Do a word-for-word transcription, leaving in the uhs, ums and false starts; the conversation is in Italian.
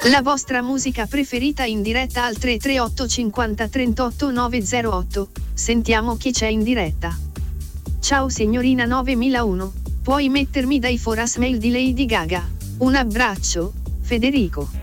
La vostra musica preferita in diretta al tre tre otto cinquanta trentotto nove zero otto. Sentiamo chi c'è in diretta. Ciao signorina novemilauno, puoi mettermi dai Forasmail di Lady Gaga? Un abbraccio, Federico.